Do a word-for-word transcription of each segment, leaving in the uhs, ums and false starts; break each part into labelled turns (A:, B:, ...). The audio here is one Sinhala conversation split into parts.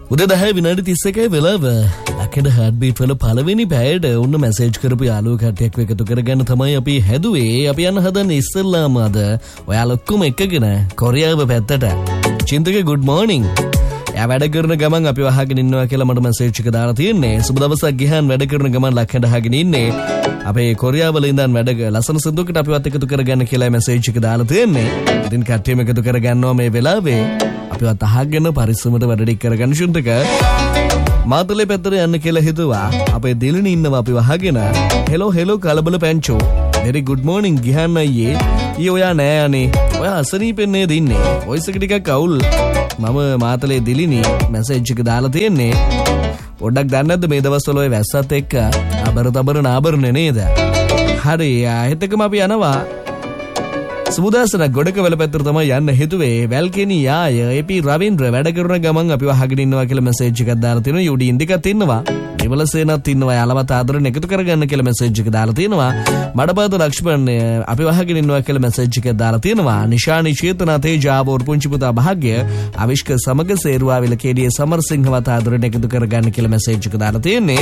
A: උදේ දහය විනාඩි තිස් එකයි වෙලාව. ලකඩ හાર્ට් බීට් වල පළවෙනි පැයට උන්න මැසේජ් කරපු යාළුවෝ කට්ටියක් එකතු කරගන්න තමයි අපි හැදුවේ. අපි යන්න හදන්නේ ඉස්සෙල්ලාම අද ඔයාලා ඔක්කොම එකගෙන කොරියාව පැත්තට. චින්තක good morning. යා වැඩ කරන ගමන් අපි වහගෙන ඉන්නවා කියලා මට මැසේජ් එක දාලා තියෙන්නේ. සුබ දවසක් ගිහන් වැඩ කරන ගමන් ලක්කඩ අහගෙන ඉන්නේ. අපේ කොරියාවල ඉඳන් වැඩ ලස්සන සින්දුවකට අපිවත් එකතු කරගන්න කියලා මැසේජ් එක දාලා තියෙන්නේ. ඉතින් කට්ටියම එකතු කරගන්නවා මේ වෙලාවේ. අපිවත් අහගෙන පරිස්සමට වැඩ ටික කරගන්න ශුන්තක. මාතලේ පැත්තට යන්න කියලා හිතුවා. අපේ දිලින ඉන්නවා අපි වහගෙන. හෙලෝ හෙලෝ කලබල පැංචෝ. very good morning ගිහන් අයියේ. ඊ ඔයා නෑ අනේ. ඔයා අසනීපෙන් නේද ඉන්නේ? වොයිස් එක ටිකක් අවුල්. මම මාතලේ දිලිනි මැසේජ් එක දාලා තියෙන්නේ. පොඩ්ඩක් දන්නේ නැද්ද මේ දවස්වල ඔය වැස්සත් එක්ක අබර තබර නාබරනේ නේද? හරි ආයෙත්කම අපි යනවා. සමුදාසන ගොඩකවල පැත්තට තමයි යන්න හිතුවේ. වැල්කෙනි යාය ඒපී රවින්ද්‍ර වැඩ කරන ගමන් අපි වහගෙන ඉන්නවා කියලා මැසේජ් එකක් දාලා තිනවා. යුඩි ඉන්දිකත් ඉන්නවා. නිවලසේනත් ඉන්නවා. යාලවත් ආදරෙන් එකතු කරගන්න කියලා මැසේජ් එක දාලා තිනවා. මඩපාත ලක්ෂ්මන් අපි වහගෙන ඉන්නවා කියලා මැසේජ් එකක් දාලා තිනවා. නිශානි චේතනා තේජාව පුංචි පුතා භාග්‍ය අවිෂ්ක සමග සේරුවා විල කේඩියේ සමරසිංහවත් ආදරෙන් එකතු කරගන්න කියලා මැසේජ් එක දාලා තියෙන්නේ.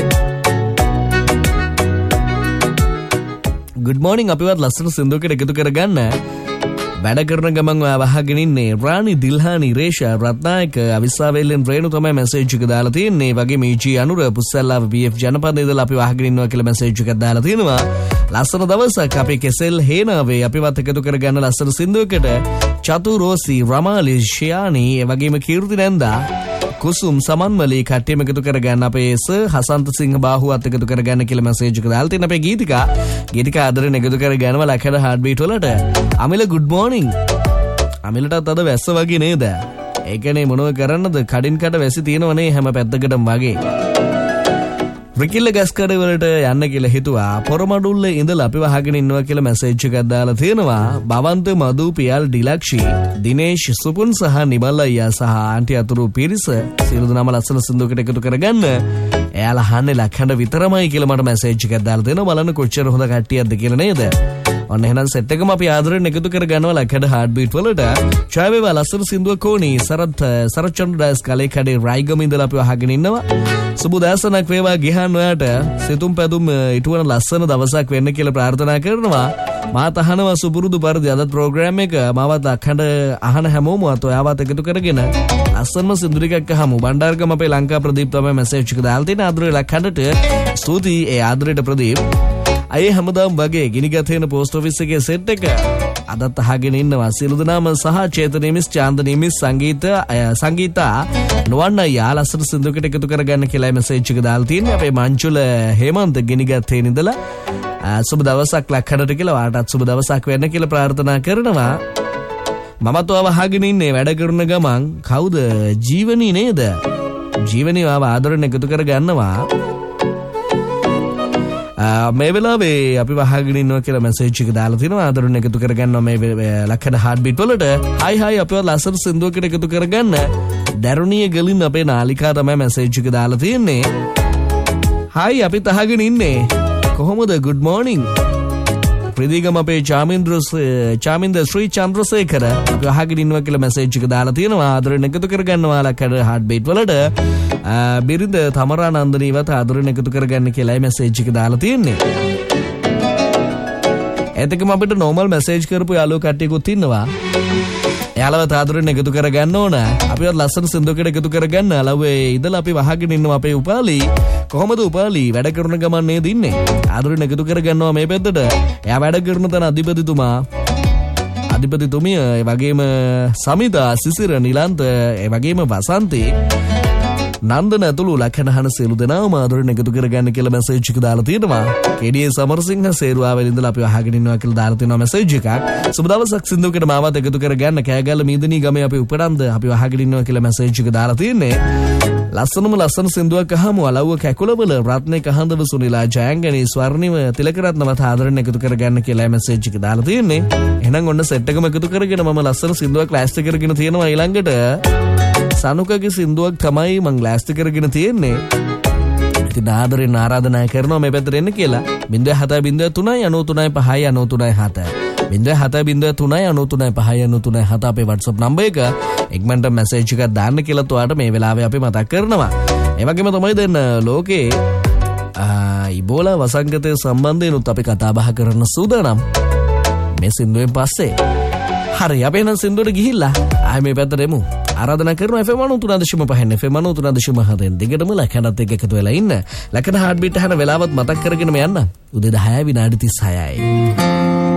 A: good morning අපිවත් ලස්සන සින්දුවකට එකතු කරගන්න. වැඩ කරන ගමන් වහගෙන ඉන්නේ රාණි දිල්හානි රේෂා රත්නායක අවිස්සාවේලෙන් රේණු තමයි මැසේජ් එක දාලා තියෙන්නේ. වගේ මේජී අනුර පුස්සල්ලාව බී එෆ් ජනපද ඉඳලා අපි වහගෙන ඉන්නවා කියලා මැසේජ් එකක් දාලා තියෙනවා. ලස්සන දවසක් අපි කෙසෙල් හේනාවේ අපිවත් එකතු කරගන්න ලස්සන සින්දුවකට චතු රෝසි රමාලි ශයානි ඒ වගේම කීර්ති නැන්දා කුසුම් සමන්වලී කට්ටියම එකතු කරගන්න අපේ ස හසන්ත සිංහ බාහුවත් එකතු කරගන්න කියලා මැසේජ් එක දාලා තියෙන අපේ ගීතිකා ගීතිකා ආදරෙන් එකතු කරගන්නවා ලකඩ හાર્ට් බීට් වලට. අමිල good morning. අමිලටත් අද වැස්ස වගේ නේද? ඒ කියන්නේ මොනව කරන්නද? කඩින් කඩ වැසි තියෙනවනේ හැම පැත්තකටම වගේ. රිකිල්ල ගස්කඩ වලට යන්න කියලා හිතුවා. පොරමඩුල්ල ඉඳලා අපි වහගෙන ඉන්නවා කියලා මැසේජ් එකක් දාලා තියෙනවා. බවන්ත මදු පියල් ඩිලක්ෂි දිනේෂ් සුපුන් සහ නිමල් අයියා සහ ආන්ටි අතුරු පිරිස සියලු දෙනාම ලස්සන සින්දුවකට එකතු කරගන්න. එයාලා අහන්නේ ලක්හඬ විතරමයි කියලා මට මැසේජ් එකක් දාලා දෙනවා. බලන්න කොච්චර හොඳ කට්ටියක්ද කියලා නේද? ඔන්න එහෙනම් සෙට් එකම අපි ආදරෙන් එකතු කරගන්නවා ලක්හඬ හાર્ට් බීට් වලට. ඡාය වේවා ලස්සන සින්දුව කෝණි සරත් සරචන්ද්‍ර ඩයස් කලේ කඩේ රයිගම ඉඳලා අපි වහගෙන ඉන්නවා. සුබ දාසනක් වේවා ගිහන් ඔයාට සිතුම් පැතුම් ඉටුවන ලස්සන දවසක් වෙන්න කියලා ප්‍රාර්ථනා කරනවා. මාත් අහනවා සුපුරුදු පරිදි අද ප්‍රෝග්‍රෑම් එක මාවත් අඛණ්ඩ අහන හැමෝම අත ඔයාවත් එකතු කරගෙන ලස්සනම සින්දු ටිකක් අහමු. බණ්ඩාරගම අපේ ලංකා ප්‍රදීප් තමයි මැසේජ් එක දාලා තියෙන. ආදරේ ලක්හඬට ස්තුතියි ඒ ආදරේට ප්‍රදීප්. අය හැමදාම වගේ ගිනිගත් වෙන පෝස්ට් ඔෆිස් එකේ සෙට් එක අදත් අහගෙන ඉන්නවා. සියලු දෙනාම සහ චේතනී මිස් චාන්දනී මිස් සංගීත සංගීතා නොවන්න යාලස්සන සින්දුවකට එකතු කරගන්න කියලා මැසේජ් එක දාලා තියෙනවා. අපේ මංචුල හේමන්ත ගිනිගත් හේන ඉඳලා සුබ දවසක් ලක්හඬට කියලා වාටත් සුබ දවසක් වෙන්න කියලා ප්‍රාර්ථනා කරනවා. මමත් ඔයාව අහගෙන ඉන්නේ වැඩ කරන ගමන්. කවුද? ජීවනී නේද? ජීවනී ඔයාව ආදරෙන් එකතු කරගන්නවා. මේ වෙලාවේ අපි වහගෙන ඉන්නවා කියලා මැසේජ් එක දාලා තිනවා. ආදරෙන් එකතු කරගන්නවා මේ ලක්හඬ හાર્ට් බීට් වලට. හයි හයි අපිව ලස්සන සින්දුවකට එකතු කරගන්න. දරුණිය ගලින් අපේ නාලිකා තමයි මැසේජ් එක දාලා තියෙන්නේ. හයි අපිත් අහගෙන ඉන්නේ. කොහොමද? good morning. ප්‍රදීගම අපේ චාමින්ද්‍ර චාමින්ද ශ්‍රී චන්ද්‍රසේකර අපි අහගෙන ඉන්නවා කියලා මැසේජ් එක දාලා තියෙනවා. ආදරෙන් එකතු කරගන්නවා ලක්හඬ හાર્ට් බීට් වලට. බිරිඳ තමරා නන්දනීවත් ආදරෙන් එකතු කරගන්න කියලා මැසේජ් එක දාලා තියෙන්නේ. එතකම අපිට නෝමල් මැසේජ් කරපු යාළුවෝ කට්ටියකුත් ඉන්නවා. එයාලවත් ආදරෙන් එකතු කරගන්න ඕන. අපිවත් ලස්සන සින්දුවකට එකතු කරගන්න. ලව්වේ ඉඳලා අපි වහගෙන ඉන්නවා අපේ උපාලි. කොහොමද උපාලි? වැඩ කරන ගමන් නේද ඉන්නේ? ආදරෙන් එකතු කරගන්නවා මේ පැත්තට. එයා වැඩ කරන තන අධිපතිතුමා අධිපතිතුමිය ඒ වගේම සමිතා සිසිර නිලන්ත ඒ වගේම වසන්තේ නන්දන ඇතුළු ලක්හඬ සියලු දෙනාම ආදරෙන් එකතු කරගන්න කියලා මැසේජ් එක දාලා තියෙනවා. කේඩියේ සමරසිංහ සේරුවාවෙන් ඉඳලා අපි අහගෙන ඉන්නවා කියලා දාලා තියෙනවා මැසේජ් එකක්. සුබ දවසක් සින්දුවකට මාවත් එකතු කරගන්න. කෑගල්ල මීදනී ගමේ අපි උපරන්ද අපි අහගෙන ඉන්නවා කියලා මැසේජ් එක දාලා තියෙන්නේ. ලස්සනම ලස්සන සින්දුවක් අහමු. අලව්ව කැකුලවල රත්නේ කහඳව සුනිලා ජයංගනී ස්වර්ණිම තිලකරත්නවත් ආදරෙන් එකතු කරගන්න කියලා මැසේජ් එක දාලා තියෙන්නේ. එහෙනම් ඔන්න සෙට් එකම එකතු කරගෙන මම ලස්සන සින්දුවක් ක්ලාස් එක කරගෙන තියෙනවා. ඊළඟට සනුකගේ සින්දුවක් තමයි මං ලාස්ට් කරගෙන තියෙන්නේ. ඉතින් ආදරෙන් ආරාධනා කරනවා මේ පැත්තට එන්න කියලා. ज़ीरो सात ज़ीरो तीन नौ तीन पाँच नौ तीन सात බිංදුව හත බිංදුව තුනයි අනූ තුනයි පහයි අනූ තුනයි හත අපේ WhatsApp නම්බර් එක. ඉක්මනට මැසේජ් එකක් දාන්න කියලා ඔයාලට මේ වෙලාවේ අපි මතක් කරනවා. ඒ වගේම තමයි දැන් ලෝකේ ඉබෝලා වසංගතය සම්බන්ධයෙන් උත් අපි කතා බහ කරන සූදානම් මේ සින්දුවෙන් පස්සේ. හරි අපි එහෙනම් සින්දුවට ගිහිල්ලා ආයෙ මේ පැත්තට එමු. ආරාධනා කරනවා F M ninety three point five F M ninety three point seven දිගටම ලකනත් එක්ක එකතු වෙලා ඉන්න. ලකන හાર્ට් බීට් අහන වෙලාවත් මතක් කරගෙනම යන්න. උදේ දහයයි විනාඩි තිස් හයයි.